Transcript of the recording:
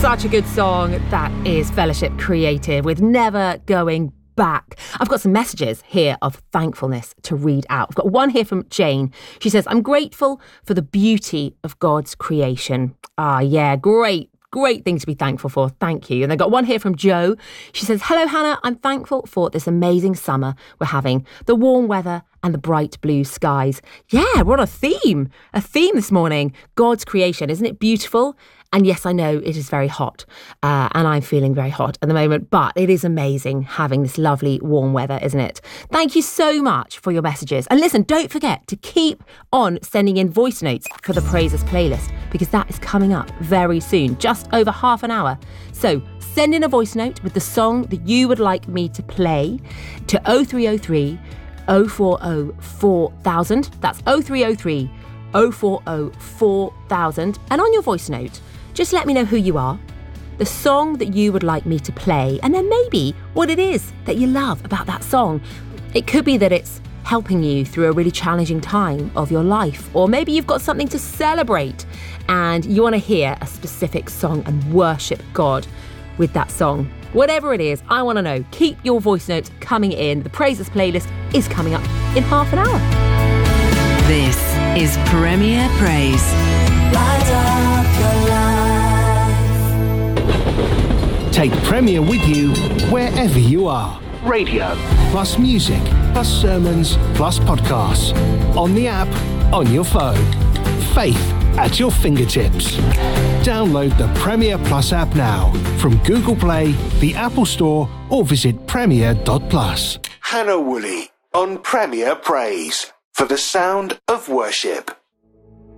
Such a good song. That is Fellowship Creative with Never Going Back. I've got some messages here of thankfulness to read out. I've got one here from Jane. She says, I'm grateful for the beauty of God's creation. Yeah, great thing to be thankful for. Thank you. And I got one here from Jo. She says, hello, Hannah. I'm thankful for this amazing summer we're having, the warm weather and the bright blue skies. Yeah, we're on a theme this morning. God's creation. Isn't it beautiful? And yes, I know it is very hot and I'm feeling very hot at the moment, but it is amazing having this lovely warm weather, isn't it? Thank you so much for your messages. And listen, don't forget to keep on sending in voice notes for the Praises playlist, because that is coming up very soon, just over half an hour. So send in a voice note with the song that you would like me to play to 0303 040 4000. That's 0303 040 4000. And on your voice note, just let me know who you are, the song that you would like me to play, and then maybe what it is that you love about that song. It could be that it's helping you through a really challenging time of your life, or maybe you've got something to celebrate and you want to hear a specific song and worship God with that song. Whatever it is, I want to know. Keep your voice notes coming in. The Praises playlist is coming up in half an hour. This is Premier Praise. Light up your life. Take Premier with you wherever you are. Radio, plus music, plus sermons, plus podcasts. On the app, on your phone. Faith at your fingertips. Download the Premier Plus app now from Google Play, the Apple Store, or visit premier.plus. Hannah Woolley on Premier Praise for the sound of worship.